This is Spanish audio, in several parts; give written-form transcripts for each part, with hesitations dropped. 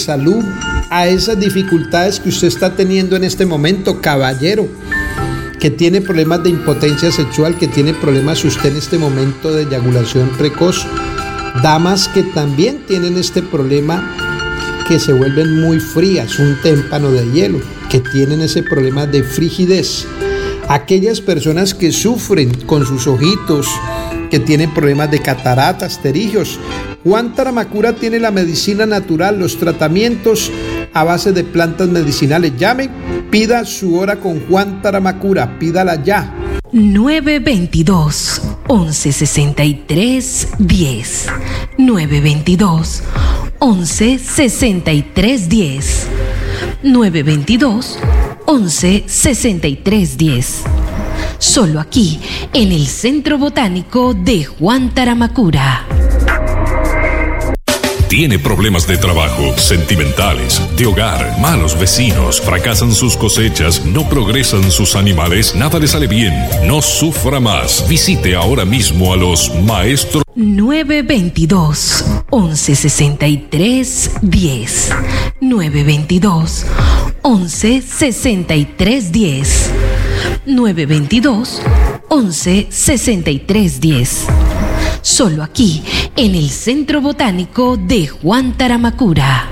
salud a esas dificultades que usted está teniendo en este momento, caballero, que tiene problemas de impotencia sexual, que tiene problemas usted en este momento de eyaculación precoz, damas que también tienen este problema, que se vuelven muy frías, un témpano de hielo, que tienen ese problema de frigidez, aquellas personas que sufren con sus ojitos, que tienen problemas de cataratas, pterigios. Juan Taramacura tiene la medicina natural, los tratamientos a base de plantas medicinales. Llame, pida su hora con Juan Taramacura, pídala ya. 922-1163-10. 922-1163-10. 922-1163-10. Solo aquí, en el Centro Botánico de Juan Taramacura. Tiene problemas de trabajo, sentimentales, de hogar, malos vecinos, fracasan sus cosechas, no progresan sus animales, nada le sale bien. No sufra más. Visite ahora mismo a los maestros. 922-1163-10. 922-1163-10. 922-1163-10. Solo aquí, en el Centro Botánico de Juan Taramacura.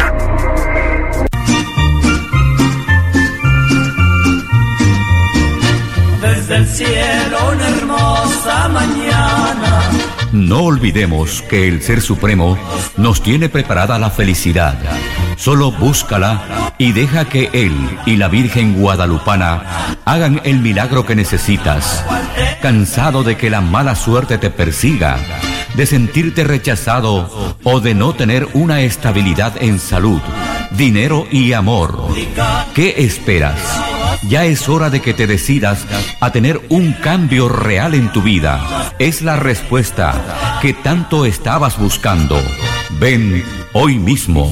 Desde el cielo una hermosa mañana. No olvidemos que el Ser Supremo nos tiene preparada la felicidad. Solo búscala y deja que Él y la Virgen Guadalupana hagan el milagro que necesitas. ¿Cansado de que la mala suerte te persiga, de sentirte rechazado o de no tener una estabilidad en salud, dinero y amor? ¿Qué esperas? Ya es hora de que te decidas a tener un cambio real en tu vida. Es la respuesta que tanto estabas buscando. Ven hoy mismo